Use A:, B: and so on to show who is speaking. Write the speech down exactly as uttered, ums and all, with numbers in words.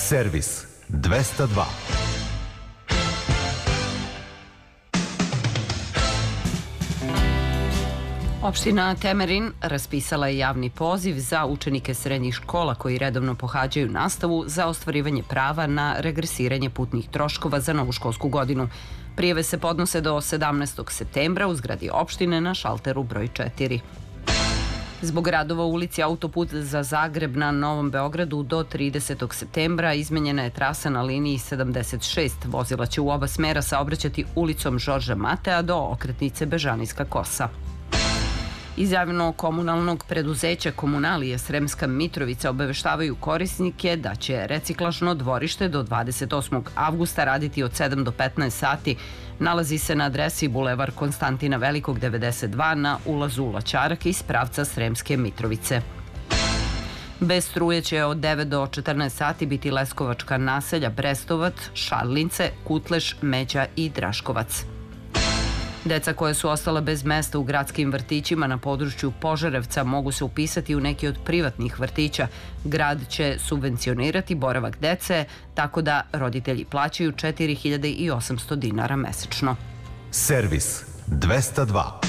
A: Servis dvesta dva.
B: Opština Temerin raspisala je javni poziv za učenike srednjih škola koji redovno pohađaju nastavu za ostvarivanje prava na regresiranje putnih troškova za novu školsku godinu. Prijave se podnose do sedamnaestog septembra u zgradi opštine na šalteru broj četiri. Zbog radova u ulici Autoput za Zagreb na Novom Beogradu do tridesetog septembra izmenjena je trasa na liniji sedamdeset šest. Vozila će u oba smera saobraćati ulicom Žorža Matea do okretnice Bežanijska Kosa. Iz javno-komunalnog preduzeća Komunalije Sremska Mitrovica obaveštavaju korisnike da će reciklažno dvorište do dvadeset osmog avgusta raditi od sedam do petnaest sati. Nalazi se na adresi Bulevar Konstantina Velikog devedeset dva na ulazu u Laćarak iz pravca Sremske Mitrovice. Bez struje će od devet do četrnaest sati biti Leskovačka naselja Brestovac, Šarlince, Kutleš, Međa i Draškovac. Deca koja su ostala bez mesta u gradskim vrtićima na području Požarevca mogu se upisati u neki od privatnih vrtića. Grad će subvencionirati boravak dece, tako da roditelji plaćaju četiri hiljade osamsto dinara mesečno.
A: Servis dvesta dva.